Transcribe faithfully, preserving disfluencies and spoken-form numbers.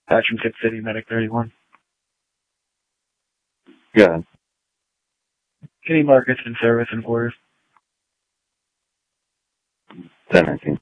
Patch from Tip City, Medic thirty-one. Yeah. Kitty Markets in service and orders. ten nineteen.